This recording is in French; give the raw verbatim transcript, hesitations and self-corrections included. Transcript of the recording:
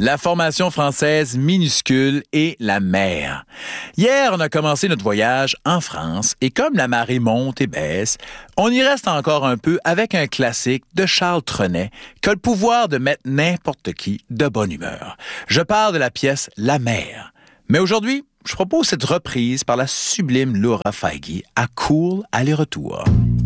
la formation française minuscule et la mer. Hier, on a commencé notre voyage en France et comme la marée monte et baisse, on y reste encore un peu avec un classique de Charles Trenet qui a le pouvoir de mettre n'importe qui de bonne humeur. Je parle de la pièce La mer. Mais aujourd'hui, je propose cette reprise par la sublime Laura Feige à Cool aller-retour.